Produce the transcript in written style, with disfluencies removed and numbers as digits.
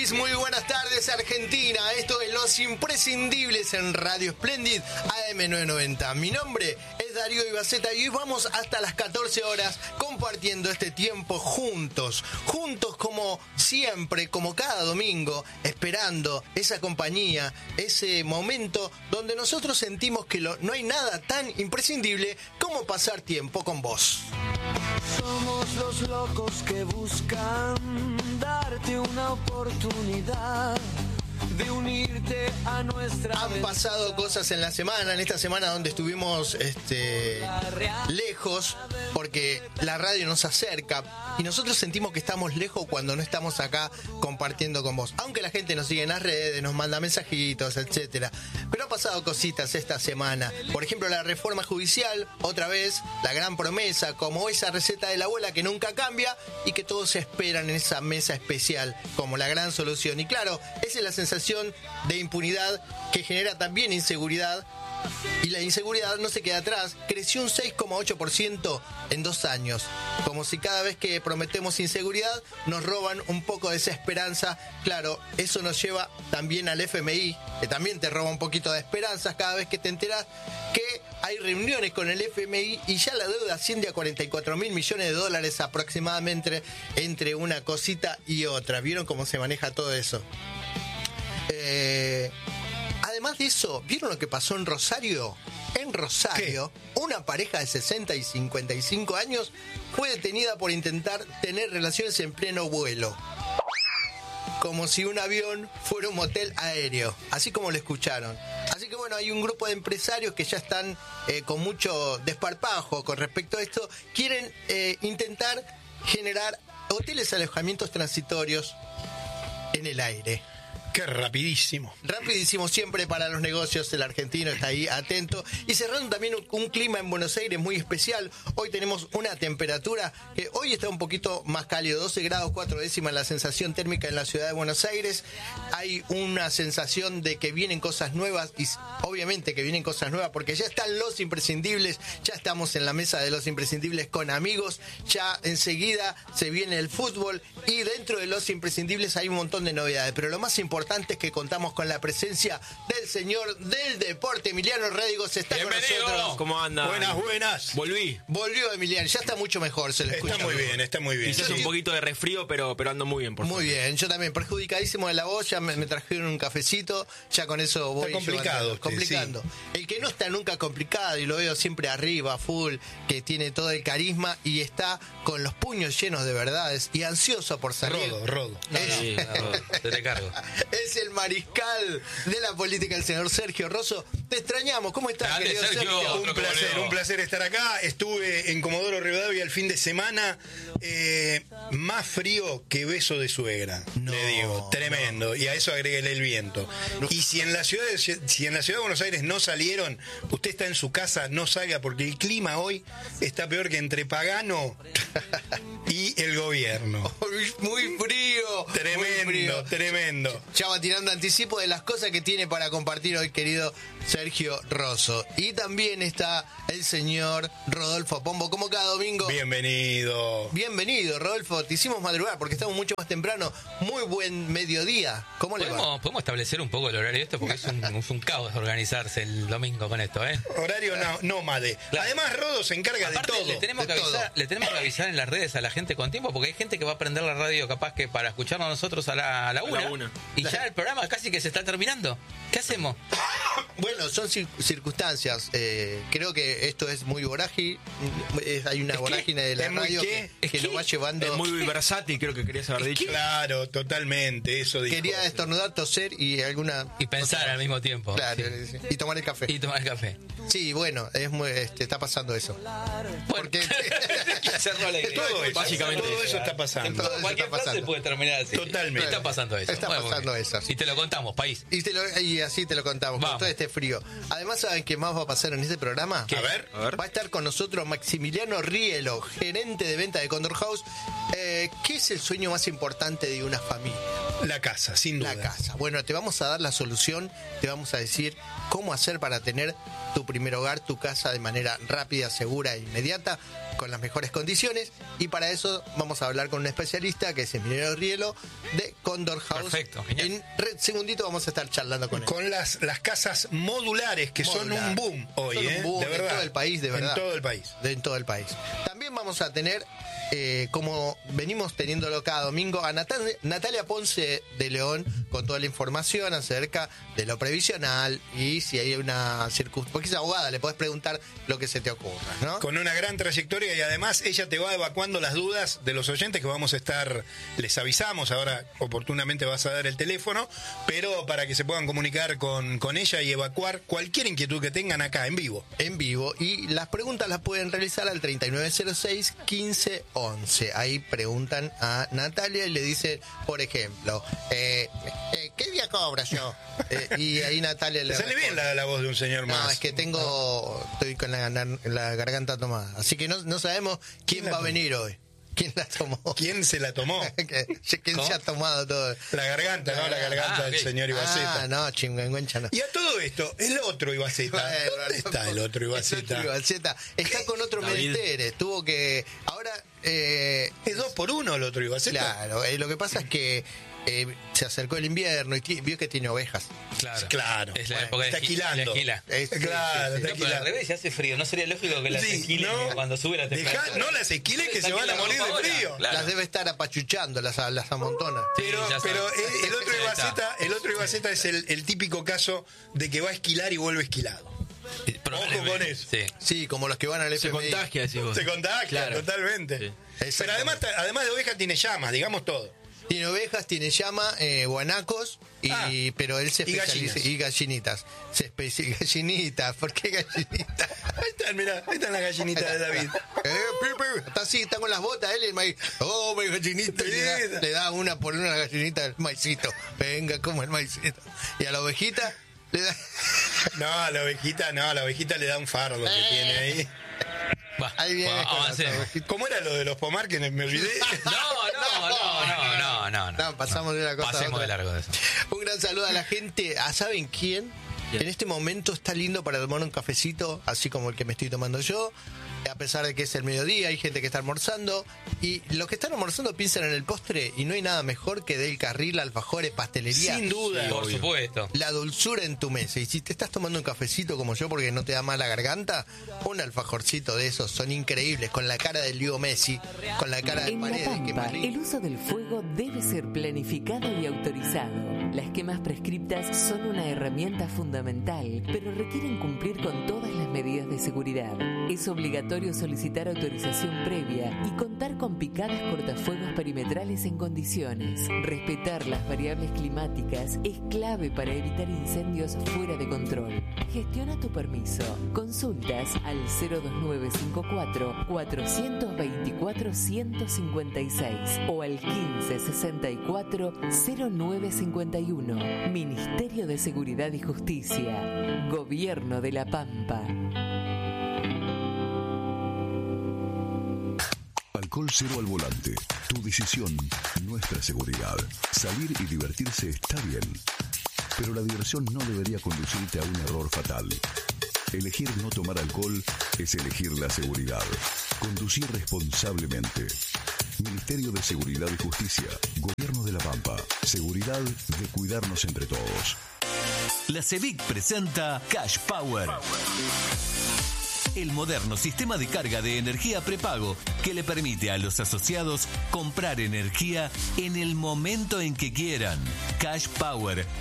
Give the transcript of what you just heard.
tardes, muy buenas tardes Argentina. Esto es Los Imprescindibles en Radio Splendid AM990. Mi nombre es Darío Ibaceta y hoy vamos hasta las 14 horas compartiendo este tiempo juntos como siempre, como cada domingo, esperando esa compañía, ese momento donde nosotros sentimos que no hay nada tan imprescindible como pasar tiempo con vos. Somos los locos que buscan darte una oportunidad de unirte a nuestra. Han pasado cosas en la semana, en esta semana donde estuvimos lejos, porque la radio nos acerca y nosotros sentimos que estamos lejos cuando no estamos acá compartiendo con vos. Aunque la gente nos sigue en las redes, nos manda mensajitos, etcétera. Pero han pasado cositas esta semana. Por ejemplo, la reforma judicial, otra vez, la gran promesa, como esa receta de la abuela que nunca cambia y que todos esperan en esa mesa especial como la gran solución. Y claro, esa es la sensación de impunidad que genera también inseguridad, y la inseguridad no se queda atrás. Creció un 6,8% en 2 años, como si cada vez que prometemos inseguridad nos roban un poco de esa esperanza. Claro, eso nos lleva también al FMI, que también te roba un poquito de esperanzas cada vez que te enteras que hay reuniones con el FMI y ya la deuda asciende a $44.000 millones aproximadamente entre una cosita y otra. ¿Vieron cómo se maneja todo eso? Además de eso, ¿vieron lo que pasó en Rosario? En Rosario, ¿qué? Una pareja de 60 y 55 años fue detenida por intentar tener relaciones en pleno vuelo. Como si un avión fuera un motel aéreo, así como lo escucharon. Así que bueno, hay un grupo de empresarios que ya están con mucho desparpajo con respecto a esto. Quieren intentar generar hoteles, alojamientos transitorios en el aire. ¡Qué rapidísimo! Rapidísimo siempre para los negocios, el argentino está ahí atento. Y cerrando también un clima en Buenos Aires muy especial. Hoy tenemos una temperatura que hoy está un poquito más cálido, 12 grados 4 décimas la sensación térmica en la ciudad de Buenos Aires. Hay una sensación de que vienen cosas nuevas, y obviamente que vienen cosas nuevas porque ya están los imprescindibles, ya estamos en la mesa de los imprescindibles con amigos, ya enseguida se viene el fútbol y dentro de los imprescindibles hay un montón de novedades, pero lo más importante es que contamos con la presencia del señor del deporte, Emiliano Rédigos, está Bienvenido. con nosotros. ¿Cómo anda? Buenas. Volvió Emiliano, ya está mucho mejor, se le escucha. Está muy bien. Quizás un poquito de resfrío, pero ando muy bien, por favor. Muy bien, yo también, perjudicadísimo de la voz, ya me trajeron un cafecito, ya con eso voy. Está complicado. Complicando. Sí. El que no está nunca complicado, y lo veo siempre arriba, full, que tiene todo el carisma y está con los puños llenos de verdades y ansioso por salir. Rodo. Sí, te recargo. Es el mariscal de la política, el señor Sergio Rosso. Te extrañamos, ¿cómo estás, Grande, querido Sergio? Sergio. Un placer estar acá. Estuve en Comodoro Rivadavia el fin de semana. Más frío que beso de suegra, le digo, tremendo. Y a eso agréguele el viento. Y si en la ciudad de Buenos Aires no salieron, usted está en su casa, no salga, porque el clima hoy está peor que entre Pagano y el gobierno. Muy frío. Tremendo. Ya va tirando anticipo de las cosas que tiene para compartir hoy, querido Sergio Rosso. Y también está el señor Rodolfo Pombo, como cada domingo. Bienvenido, Rodolfo. Te hicimos madrugar porque estamos mucho más temprano. Muy buen mediodía. ¿Cómo le va? ¿Podemos establecer un poco el horario de esto? Porque es un caos organizarse el domingo con esto, ¿eh? Horario nómade. Claro. Además, Rodo se encarga Aparte, de todo. Le tenemos que avisar en las redes a la gente con tiempo, porque hay gente que va a prender la radio capaz que para escucharnos a nosotros a la una. Y ya el programa casi que se está terminando. ¿Qué hacemos? Bueno, son circunstancias. Creo que esto es muy vorágine. Hay una vorágine de la radio que lo va llevando. Es muy versátil, creo que querías haber dicho. Claro, totalmente. Eso dijo. Quería estornudar, toser y pensar al mismo tiempo. Claro, sí. Y tomar el café. Sí, bueno, es muy, está pasando eso. Porque todo eso está pasando. Cualquier frase puede terminar así. Totalmente. Está pasando eso. Sí. Y te lo contamos, país. Y así te lo contamos, con todo este frío. Además, ¿saben qué más va a pasar en este programa? A ver. Va a estar con nosotros Maximiliano Rielo, gerente de venta de Condor House. ¿Qué es el sueño más importante de una familia? La casa, sin duda. La casa. Bueno, te vamos a dar la solución, te vamos a decir cómo hacer para tener tu primer hogar, tu casa de manera rápida, segura e inmediata, con las mejores condiciones. Y para eso vamos a hablar con un especialista que es Emiliano Rielo de Condor House. Perfecto, genial. En segundito vamos a estar charlando con él. Con las casas modulares que son un boom hoy, Son un boom de verdad. en todo el país, de verdad. En todo el país. En todo el país. También vamos a tener, como venimos teniéndolo cada domingo, a Natalia Ponce de León con toda la información acerca de lo previsional y si hay una circunstancia. Porque es abogada, le podés preguntar lo que se te ocurra, ¿no? Con una gran trayectoria y además ella te va evacuando las dudas de los oyentes que vamos a estar, les avisamos, ahora oportunamente vas a dar el teléfono, pero para que se puedan comunicar con ella y evacuar cualquier inquietud que tengan acá en vivo. En vivo, y las preguntas las pueden realizar al 3906-1511. Ahí preguntan a Natalia y le dicen, por ejemplo, ¿qué día cobro yo? Y ahí Natalia le sale bien la voz de un señor más. No, es que estoy con la garganta tomada, así que no sabemos quién va a venir hoy. ¿Quién la tomó? ¿Quién se la tomó? ¿Quién se ha tomado todo? La garganta, ¿no? La garganta del señor Ibaceta. No, chingüengüencha no. Y a todo esto, el otro Ibaceta. ¿Dónde está el otro Ibaceta? Está con otro menesteres. Tuvo que... Ahora... ¿Es 2 por 1 el otro Ibaceta? Claro, lo que pasa es que se acercó el invierno y vio que tiene ovejas. Claro. Es la época está esquilando. Claro, está pero al esquilando. revés, si hace frío, ¿no sería lógico que las esquilen cuando sube la temperatura? No las esquiles que se van a morir de frío. Claro. Las debe estar apachuchando, las amontona. Pero el otro Ibaceta es el típico caso de que va a esquilar y vuelve esquilado. Ojo con eso. Sí, como los que van al FMI. Se contagia, decís vos. Se contagia, Claro. Totalmente. Sí. Pero además de oveja tiene llamas, digamos todo. Tiene ovejas, tiene llama, guanacos, pero él se especializa. Y gallinitas. Gallinitas, ¿por qué gallinitas? Ahí están las gallinitas de David. Está así, está con las botas él y el maíz. Oh, mi gallinita. Y le da una por una gallinita del maicito. Venga, como el maicito. Y a la ovejita le da. No, a la ovejita le da un fardo que tiene ahí. Ahí viene. ¿Cómo era lo de los pomar que me olvidé? No, pasamos de una cosa Pasemos a otra. de largo de eso. Un gran saludo a la gente. ¿Saben quién? En este momento está lindo para tomar un cafecito, así como el que me estoy tomando yo. A pesar de que es el mediodía, hay gente que está almorzando. Y los que están almorzando piensan en el postre. Y no hay nada mejor que Del Carril, alfajores, pastelería. Sin duda. Por supuesto. La dulzura en tu mesa. Y si te estás tomando un cafecito como yo porque no te da mal la garganta, un alfajorcito de esos son increíbles. Con la cara de Leo Messi, con la cara de En La Paredes. que Pampa, más lindo. el uso del fuego debe ser planificado y autorizado. Las quemas prescriptas son una herramienta fundamental, pero requieren cumplir con todas las medidas de seguridad. Es obligatorio solicitar autorización previa y contar con picadas cortafuegos perimetrales en condiciones. Respetar las variables climáticas es clave para evitar incendios fuera de control. Gestiona tu permiso. Consultas al 02954 424 156 o al 1564 0951. Ministerio de Seguridad y Justicia. Gobierno de La Pampa. Alcohol cero al volante. Tu decisión, nuestra seguridad. Salir y divertirse está bien, pero la diversión no debería conducirte a un error fatal. Elegir no tomar alcohol es elegir la seguridad. Conducir responsablemente. Ministerio de Seguridad y Justicia. Gobierno de La Pampa. Seguridad de cuidarnos entre todos. La CEVIC presenta Cash Power. El moderno sistema de carga de energía prepago que le permite a los asociados comprar energía en el momento en que quieran. Cash Power